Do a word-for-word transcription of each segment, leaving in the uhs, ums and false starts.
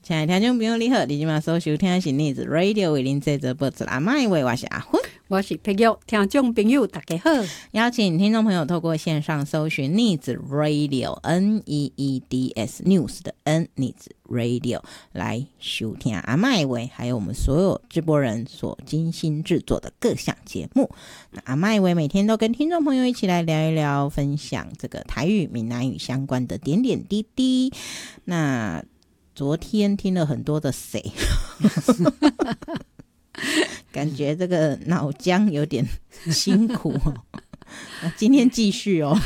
亲爱的听众朋友你好，你今晚所收听的是逆子 Radio 为您制作播出阿麦为我是阿昏， 我是佩玉，听众朋友大家好， 邀请听众朋友透过线上搜寻逆子 Radio N E E D S News 的 N 逆子 Radio 来收听阿麦为还有我们所有直播人所精心制作的各项节目。那阿麦为每天都跟听众朋友一起来聊一聊，分享这个台语闽南语相关的点点滴滴。那昨天听了很多的谁感觉这个脑浆有点辛苦哦今天继续哦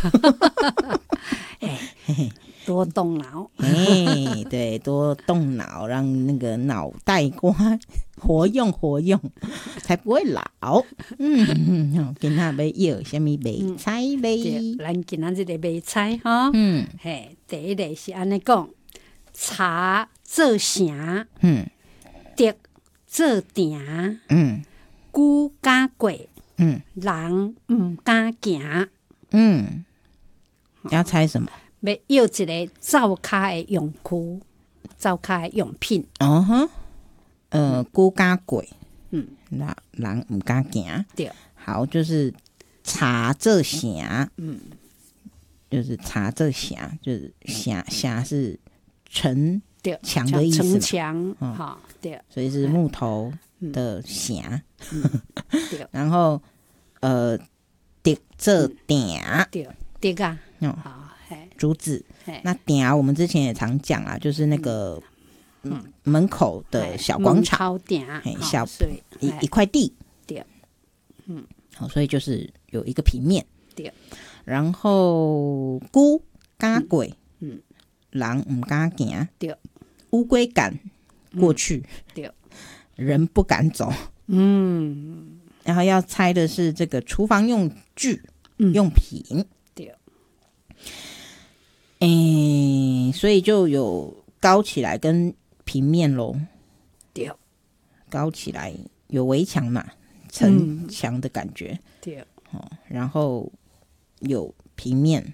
多动脑哎，对，多动脑，让那个脑袋瓜活用活用，才不会老。嗯，今天要要什么买菜嘞？ 咱今仔日的买菜哈，嗯，嘿，第一个是安尼讲，茶做成，嗯，竹做埕，嗯，龜敢過，嗯，人唔敢行，嗯， 要猜什麼？ 要要一個灶腳的用具，灶腳的用品。 哦哈，呃，龜敢過，嗯，那人唔敢行。 對， 好，就是茶做成，嗯，就是茶做成，就是城城是城牆的意思嘛， 城牆，好，对， 所以是木头的埕，对，然后呃，竹做埕， 对，竹啊， 嗯，竹子。那埕我们之前也常讲啊，就是那个嗯门口的小广场，小一一块地，对，嗯，好，所以就是有一个平面，对，然后龜敢過，嗯，人唔敢行，对。烏龜敢過去，對、嗯，人不敢走。嗯，然後要猜的是這個廚房用具、嗯、用品。對，誒，所以就有高起來跟平面咯。對，高起來有圍牆嘛，城牆的感覺。對、嗯哦，然後有平面，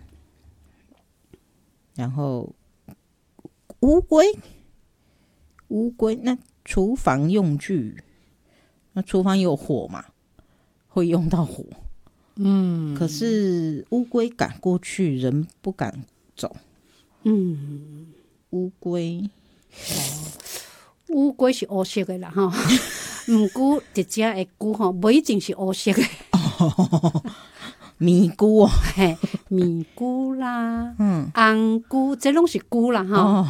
然後烏龜。烏龜，那廚房用具，那廚房有火嘛，會用到火。嗯，可是烏龜敢過去，人不敢走。嗯，烏龜， 烏龜是黑色的啦哈，不過這隻的龜哈不一定是黑色的。 哦，米龜哦， 嘿，米龜啦，嗯，紅龜，這攏是龜啦哈。哦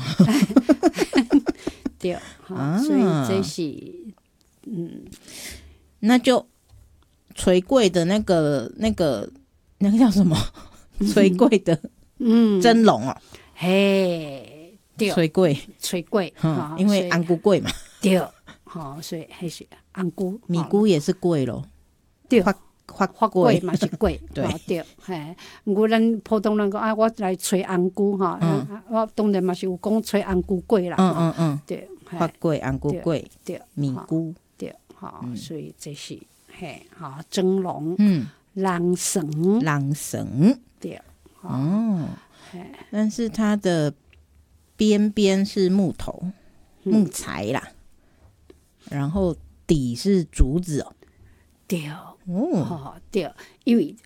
對，啊，所以這是，嗯， 那就捶櫃的那個、那個、那個叫什麼？捶櫃的，嗯，蒸籠哦， 嘿，對， 捶櫃， 捶櫃， 嗯，因為紅龜貴嘛， 對，好，所以還是紅龜， 米龜也是貴咯， 對， 發發發貴嘛是貴， 對對，嘿，不過咱普通人講啊，我來捶紅龜哈，我當然嘛是有講捶紅龜貴啦， 嗯嗯嗯， 對。 發貴、紅龜貴， 對， 米龜， 對，好，所以這是嘿，好蒸籠，嗯，纜繩， 纜繩， 對， 哦，但是它的邊邊是木頭、木材啦，然後底是竹子哦， 對，哦，對，因為